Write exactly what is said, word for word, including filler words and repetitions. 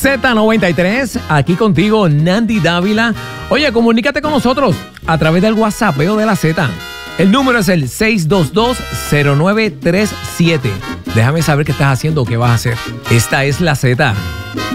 Z noventa y tres, aquí contigo, Nandy Dávila. Oye, comunícate con nosotros a través del WhatsApp de la Z. El número es el seis dos dos, cero nueve tres siete. Déjame saber qué estás haciendo o qué vas a hacer. Esta es la Z.